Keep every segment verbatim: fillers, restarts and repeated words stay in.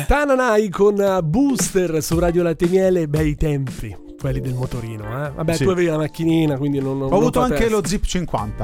Tananai con Booster su Radio Latte Miele, bei tempi, quelli del motorino, eh? Vabbè, sì. Tu avevi la macchinina, quindi non ho avuto anche lo Zip cinquanta.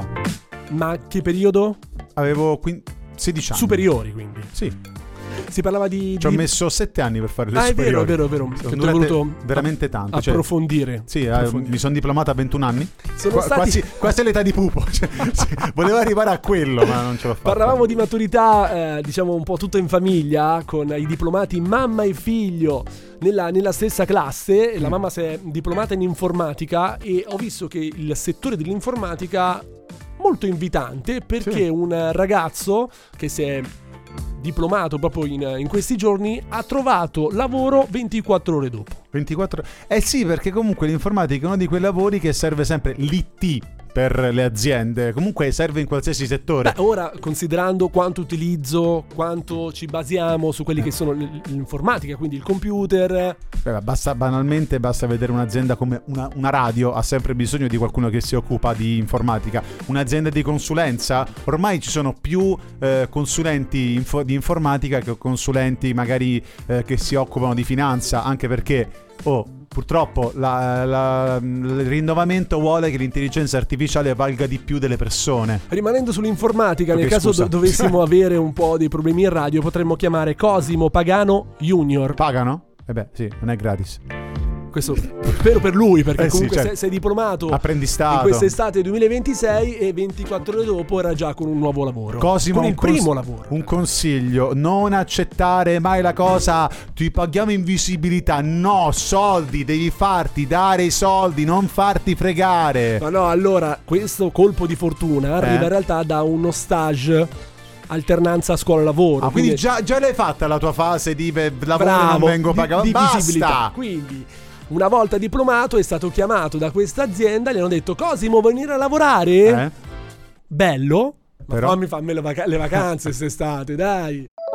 Ma che periodo? Avevo quin- sedici anni. Superiori, quindi. Sì. Si parlava di, di... Ci ho messo sette anni per fare le ah, superiori. Ah, è vero, è vero, è vero. Sono voluto veramente tanto. Approfondire. Cioè, sì, approfondire. Eh, mi sono diplomato a ventuno anni. Sono Qu- stati... quasi, quasi l'età di Pupo. Cioè, sì, volevo arrivare a quello, ma non ce l'ho fatta. Parlavamo di maturità, eh, diciamo un po' tutto in famiglia, con i diplomati mamma e figlio nella, nella stessa classe. Mm. La mamma si è diplomata in informatica e ho visto che il settore dell'informatica molto invitante, perché sì. Un ragazzo che si è diplomato proprio in, in questi giorni ha trovato lavoro ventiquattro ore dopo. ventiquattro Eh sì, perché comunque l'informatica è uno di quei lavori che serve sempre l'I T per le aziende, comunque serve in qualsiasi settore. Beh, ora, considerando quanto utilizzo, quanto ci basiamo su quelli eh. che sono l'informatica, quindi il computer. Beh, basta, banalmente basta vedere un'azienda come una, una radio ha sempre bisogno di qualcuno che si occupa di informatica. Un'azienda di consulenza, ormai ci sono più eh, consulenti info, di informatica che consulenti magari eh, che si occupano di finanza, anche perché oh, purtroppo la, la, il rinnovamento vuole che l'intelligenza artificiale valga di più delle persone. Rimanendo sull'informatica, okay, nel caso scusa. do- dovessimo avere un po' dei problemi in radio, potremmo chiamare Cosimo Pagano Junior. Pagano? Eh beh, sì, non è gratis. Questo spero per lui, perché eh comunque sì, certo. sei, sei diplomato apprendistato in quest'estate duemilaventisei e ventiquattro ore dopo era già con un nuovo lavoro. Cosimo, con il cons- primo lavoro. Un consiglio: non accettare mai la cosa ti paghiamo invisibilità. No, soldi, devi farti dare i soldi, non farti fregare. Ma no, allora questo colpo di fortuna arriva eh? in realtà da uno stage, alternanza scuola-lavoro. Ah, quindi, quindi già, già l'hai fatta la tua fase di lavoro, bravo, non vengo pagato. Di, di basta. visibilità. Quindi una volta diplomato è stato chiamato da questa azienda, gli hanno detto: Cosimo, vuoi venire a lavorare? Eh? Bello, però ma fammi fammi le, vac- le vacanze quest'estate, dai.